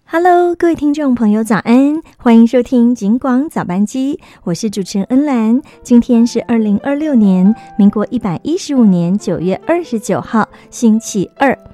Hello， 各位听众朋友，早安！欢迎收听警广早班机，我是主持人恩兰。今天是2026年民国115年9月29号，星期二。